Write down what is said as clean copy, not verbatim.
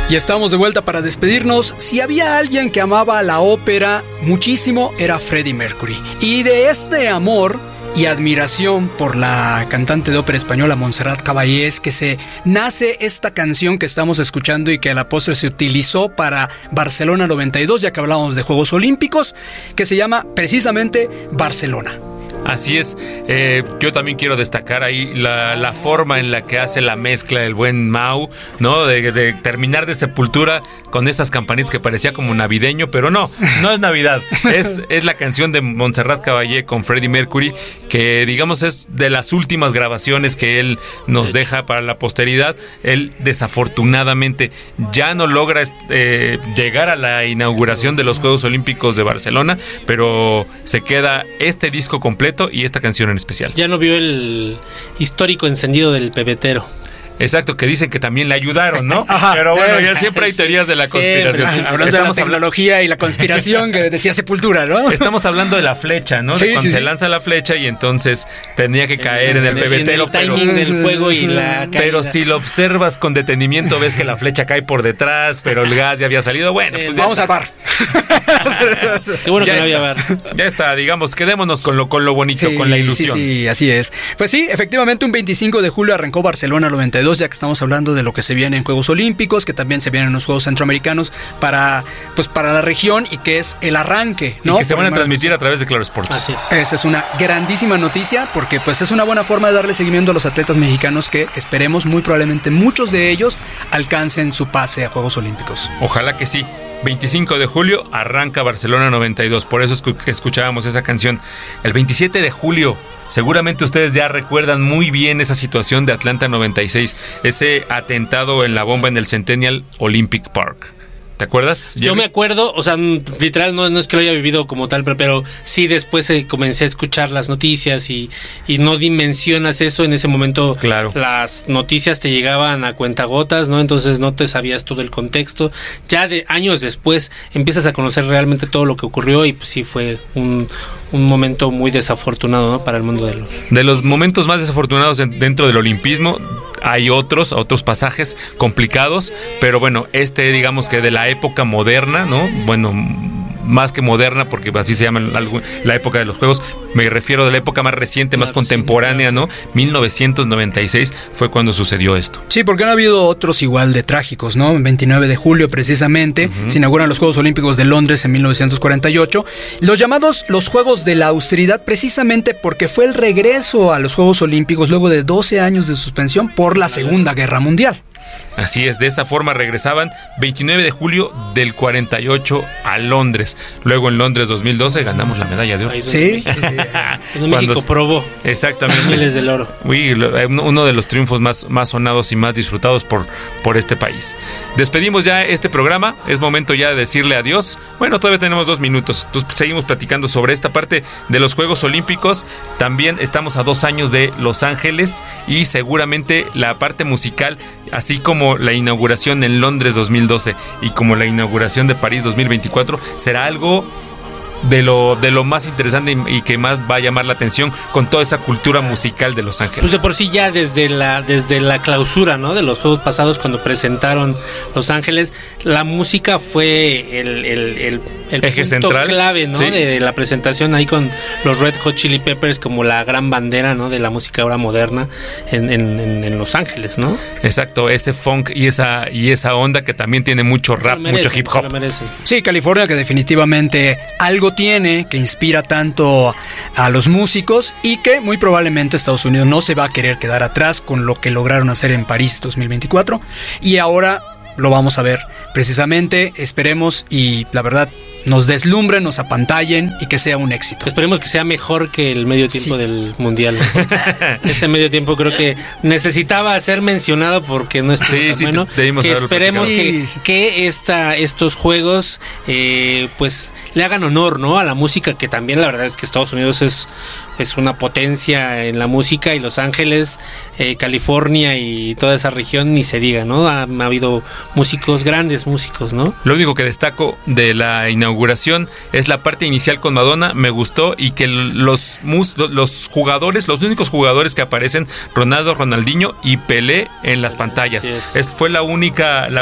Y estamos de vuelta para despedirnos. Si había alguien que amaba la ópera muchísimo, era Freddie Mercury. Y de este amor y admiración por la cantante de ópera española Montserrat Caballé es que se nace esta canción que estamos escuchando y que a la postre se utilizó para Barcelona 92, ya que hablábamos de Juegos Olímpicos, que se llama precisamente Barcelona. Así es, yo también quiero destacar ahí la forma en la que hace la mezcla el buen Mau, ¿no? De terminar de Sepultura con esas campanitas que parecía como navideño, pero no es Navidad, es la canción de Montserrat Caballé con Freddie Mercury, que digamos es de las últimas grabaciones que él nos deja para la posteridad. Él desafortunadamente ya no logra llegar a la inauguración de los Juegos Olímpicos de Barcelona, pero se queda este disco completo y esta canción en especial. Ya no vio el histórico encendido del pebetero. Exacto, que dicen que también le ayudaron, ¿no? Ajá, pero bueno, ya siempre hay teorías de la conspiración. Sí, hablando de la tecnología y la conspiración que decía Sepultura, ¿no? Estamos hablando de la flecha, ¿no? De cuando se lanza la flecha y entonces tenía que caer en el pebetero. El timing del fuego y la caída. Pero si lo observas con detenimiento, ves que la flecha cae por detrás, pero el gas ya había salido. Bueno, pues vamos al bar. Qué bueno que no había bar. Ya está, digamos, quedémonos con lo bonito, con la ilusión. Sí, así es. Pues sí, efectivamente, un 25 de julio arrancó Barcelona 92, ya que estamos hablando de lo que se viene en Juegos Olímpicos, que también se vienen en los Juegos Centroamericanos para la región y que es el arranque, ¿no? Y que se van a transmitir a través de Claro Sports. Así es. Esa es una grandísima noticia porque pues es una buena forma de darle seguimiento a los atletas mexicanos que esperemos muy probablemente muchos de ellos alcancen su pase a Juegos Olímpicos. Ojalá que sí. 25 de julio arranca Barcelona 92, por eso escuchábamos esa canción. El 27 de julio, seguramente ustedes ya recuerdan muy bien esa situación de Atlanta 96, ese atentado en la bomba en el Centennial Olympic Park. ¿Te acuerdas? Yo me acuerdo, o sea, literal no es que lo haya vivido como tal, pero sí después comencé a escuchar las noticias y no dimensionas eso en ese momento. Claro. Las noticias te llegaban a cuentagotas, ¿no? Entonces no te sabías todo el contexto. Ya de años después empiezas a conocer realmente todo lo que ocurrió y pues sí fue un momento muy desafortunado, ¿no? Para el mundo de los momentos más desafortunados dentro del olimpismo. Hay otros pasajes complicados, pero bueno, digamos que de la época moderna, ¿no? Bueno, más que moderna, porque así se llama la época de los Juegos, me refiero de la época más reciente, más contemporánea, ¿no? 1996 fue cuando sucedió esto. Sí, porque no ha habido otros igual de trágicos, ¿no? El 29 de julio precisamente se inauguran los Juegos Olímpicos de Londres en 1948, los llamados los Juegos de la Austeridad, precisamente porque fue el regreso a los Juegos Olímpicos luego de 12 años de suspensión por la Segunda Guerra Mundial. Así es, de esa forma regresaban 29 de julio del 48 a Londres. Luego en Londres 2012 ganamos la medalla de oro. Sí. México probó. Exactamente. Miles del oro. Uno de los triunfos más sonados y más disfrutados por este país. Despedimos ya este programa. Es momento ya de decirle adiós. Bueno, todavía tenemos 2 minutos. Entonces seguimos platicando sobre esta parte de los Juegos Olímpicos. También estamos a 2 años de Los Ángeles y seguramente la parte musical, así como la inauguración en Londres 2012 y como la inauguración de París 2024, será algo de lo más interesante y que más va a llamar la atención con toda esa cultura musical de Los Ángeles. Pues de por sí ya desde la clausura, ¿no? De los Juegos pasados, cuando presentaron Los Ángeles, la música fue el eje punto central, clave, ¿no? Sí. De la presentación ahí con los Red Hot Chili Peppers como la gran bandera, ¿no? De la música ahora moderna en Los Ángeles, ¿no? Exacto, ese funk y esa onda que también tiene mucho rap, mucho hip hop. Sí, California, que definitivamente algo tiene que inspira tanto a los músicos y que muy probablemente Estados Unidos no se va a querer quedar atrás con lo que lograron hacer en París 2024 y ahora lo vamos a ver precisamente, esperemos y la verdad nos deslumbren, nos apantallen y que sea un éxito. Esperemos que sea mejor que el medio tiempo del Mundial. Ese medio tiempo creo que necesitaba ser mencionado porque no estuvo tan bueno. Esperemos que estos juegos pues le hagan honor, ¿no? A la música, que también la verdad es que Estados Unidos es una potencia en la música, y Los Ángeles, California y toda esa región ni se diga, ¿no? Ha habido músicos, grandes músicos, ¿no? Lo único que destaco de la inauguración es la parte inicial con Madonna, me gustó, y que los jugadores, los únicos jugadores que aparecen, Ronaldo, Ronaldinho y Pelé en las pantallas. Fue la única